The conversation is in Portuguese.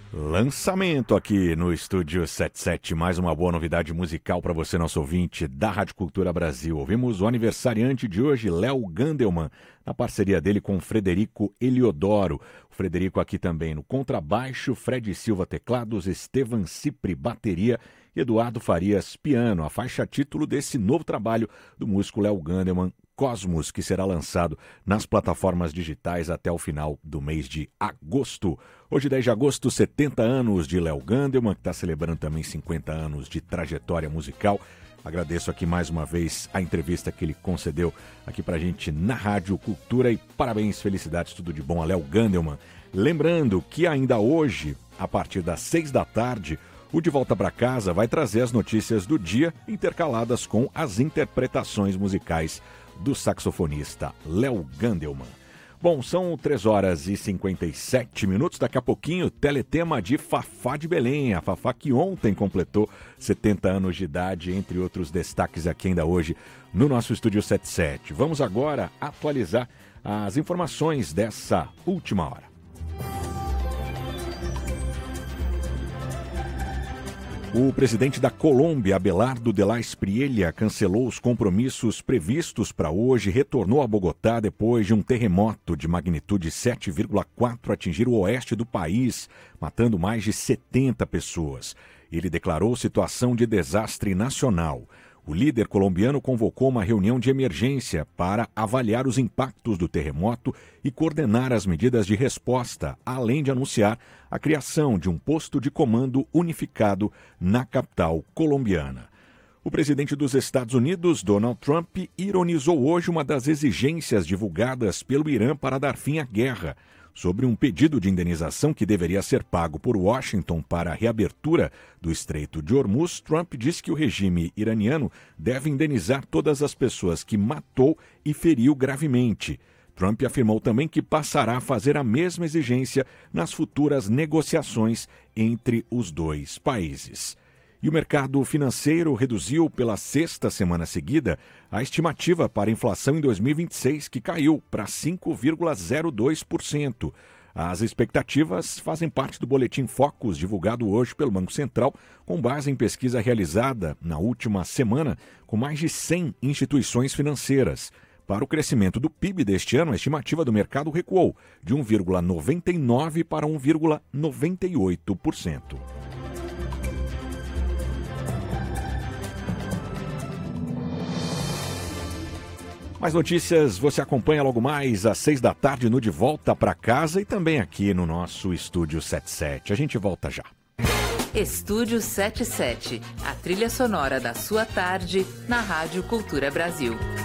Lançamento aqui no Estúdio 77, mais uma boa novidade musical para você, nosso ouvinte da Rádio Cultura Brasil. Ouvimos o aniversariante de hoje, Léo Gandelman, na parceria dele com Frederico Eliodoro. O Frederico aqui também no contrabaixo, Fred Silva teclados, Estevan Cipri bateria e Eduardo Farias piano. A faixa título desse novo trabalho do músico Léo Gandelman, Cosmos, que será lançado nas plataformas digitais até o final do mês de agosto. Hoje, 10 de agosto, 70 anos de Léo Gandelman, que está celebrando também 50 anos de trajetória musical. Agradeço aqui mais uma vez a entrevista que ele concedeu aqui pra gente na Rádio Cultura e parabéns, felicidades, tudo de bom a Léo Gandelman. Lembrando que ainda hoje, a partir das 6 da tarde, o De Volta para Casa vai trazer as notícias do dia intercaladas com as interpretações musicais do saxofonista Léo Gandelman. Bom, são 3 horas e 57 minutos. Daqui a pouquinho, teletema de Fafá de Belém. A Fafá que ontem completou 70 anos de idade, entre outros destaques aqui ainda hoje no nosso Estúdio 77. Vamos agora atualizar as informações dessa última hora. O presidente da Colômbia, Abelardo de la Espriella, cancelou os compromissos previstos para hoje e retornou a Bogotá depois de um terremoto de magnitude 7,4 atingir o oeste do país, matando mais de 70 pessoas. Ele declarou situação de desastre nacional. O líder colombiano convocou uma reunião de emergência para avaliar os impactos do terremoto e coordenar as medidas de resposta, além de anunciar a criação de um posto de comando unificado na capital colombiana. O presidente dos Estados Unidos, Donald Trump, ironizou hoje uma das exigências divulgadas pelo Irã para dar fim à guerra. Sobre um pedido de indenização que deveria ser pago por Washington para a reabertura do Estreito de Hormuz, Trump disse que o regime iraniano deve indenizar todas as pessoas que matou e feriu gravemente. Trump afirmou também que passará a fazer a mesma exigência nas futuras negociações entre os dois países. E o mercado financeiro reduziu pela 6ª semana seguida a estimativa para a inflação em 2026, que caiu para 5,02%. As expectativas fazem parte do boletim Focus, divulgado hoje pelo Banco Central, com base em pesquisa realizada na última semana com mais de 100 instituições financeiras. Para o crescimento do PIB deste ano, a estimativa do mercado recuou de 1,99% para 1,98%. Mais notícias você acompanha logo mais às 6 da tarde no De Volta para Casa e também aqui no nosso Estúdio 77. A gente volta já. Estúdio 77, a trilha sonora da sua tarde na Rádio Cultura Brasil.